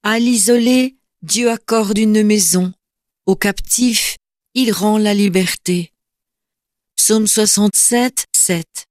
À l'isolé, Dieu accorde une maison. Aux captifs, il rend la liberté. Psaume 67, 7.